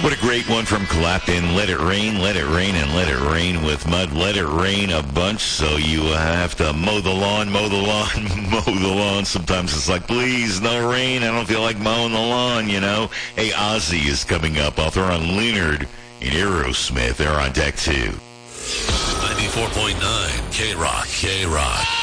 What a great one from Clapton. Let it rain, and let it rain with mud. Let it rain a bunch so you have to mow the lawn, mow the lawn. Sometimes it's like, please, no rain. I don't feel like mowing the lawn, you know. Hey, Ozzy is coming up. I'll throw on Leonard and Aerosmith. They're on deck, too. 94.9 K-Rock.